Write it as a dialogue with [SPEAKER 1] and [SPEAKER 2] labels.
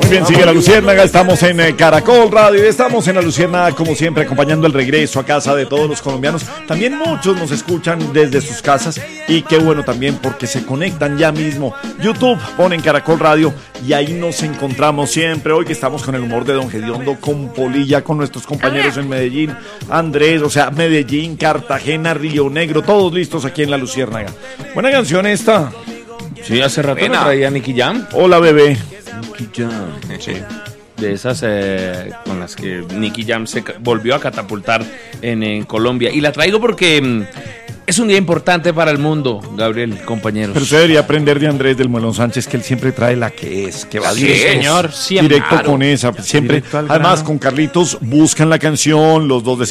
[SPEAKER 1] Muy bien, sigue La Luciérnaga, estamos en Caracol Radio y estamos en La Luciérnaga como siempre acompañando el regreso a casa de todos los colombianos. También muchos nos escuchan desde sus casas y qué bueno también porque se conectan ya mismo. YouTube, ponen Caracol Radio y ahí nos encontramos siempre. Hoy que estamos con el humor de Don Gediondo, con Polilla, con nuestros compañeros en Medellín, Andrés, o sea, Medellín, Cartagena, Río Negro, todos listos aquí en La Luciérnaga. Buena canción esta.
[SPEAKER 2] Sí, hace rato me traía Nicky Jam.
[SPEAKER 1] Hola, bebé.
[SPEAKER 2] Nicky Jam. Sí. De esas con las que Nicky Jam se volvió a catapultar en Colombia. Y la traigo porque es un día importante para el mundo, Gabriel, compañeros.
[SPEAKER 1] Pero usted debería aprender de Andrés del Muelón Sánchez, que él siempre trae la que es, que va directo,
[SPEAKER 2] señor, siempre.
[SPEAKER 1] Directo con esa, siempre. Además, con Carlitos buscan la canción, los dos